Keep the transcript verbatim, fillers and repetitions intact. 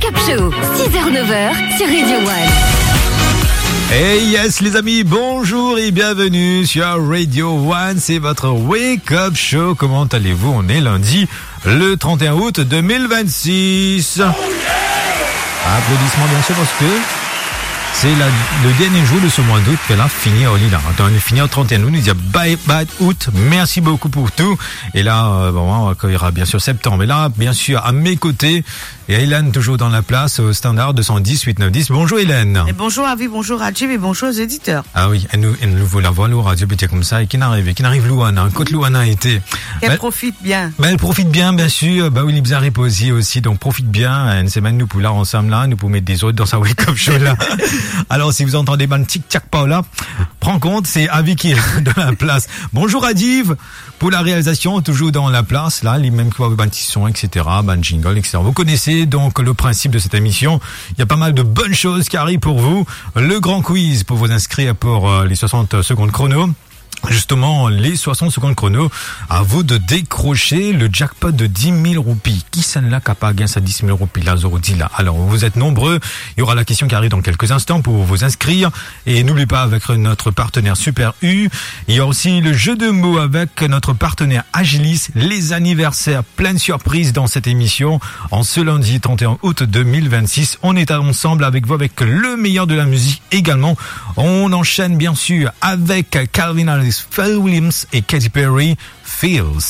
Up Show, six heures neuf heures sur Radio One. Hey yes les amis, bonjour et bienvenue sur Radio One, c'est votre Wake Up Show. Comment allez-vous? On est lundi, le trente et un août deux mille vingt-six. Applaudissements bien sûr parce que c'est la, le dernier jour de ce mois d'août qu'elle a fini au Lila. On est fini au trente et un août, nous dit bye bye août, merci beaucoup pour tout. Et là, euh, bon, on accueillera bien sûr septembre. Et là, bien sûr, à mes côtés, et Hélène toujours dans la place au standard deux cent dix huit neuf dix. Bonjour Hélène. Et bonjour Avi, bonjour Adjib et bonjour aux éditeurs. Ah oui, et nous, et nous vous la voir, nous, radio, petit comme ça, et qui n'arrive, qui n'arrive Louana, côte Louana était. Elle ben, profite bien. Ben, elle profite bien, bien sûr. Bah oui, Libza Reposi aussi, donc profite bien. Une semaine, nous pour là, ensemble là, nous pour mettre des autres dans sa wake up show là. Alors, si vous entendez ben tic tac Paula, prends compte, c'est Avi qui est dans la place. Bonjour Adiv, pour la réalisation, toujours dans la place, là, les mêmes quoi, ben petit son, et cetera, ben jingle, et cetera. Vous connaissez donc le principe de cette émission. Il y a pas mal de bonnes choses qui arrivent pour vous. Le grand quiz pour vous inscrire pour euh, les soixante secondes chrono. Justement, les soixante secondes chrono, à vous de décrocher le jackpot de dix mille roupies. Qui s'en l'a capable gagner sa dix mille roupies, là, Zorodi, là. Alors, vous êtes nombreux. Il y aura la question qui arrive dans quelques instants pour vous inscrire. Et n'oubliez pas, avec notre partenaire Super U, il y a aussi le jeu de mots avec notre partenaire Agilis, les anniversaires, plein de surprises dans cette émission. En ce lundi trente et un août deux mille vingt-six, on est ensemble avec vous, avec le meilleur de la musique également. On enchaîne, bien sûr, avec Calvin Harris, Pharrell Williams et Katy Perry, Feels.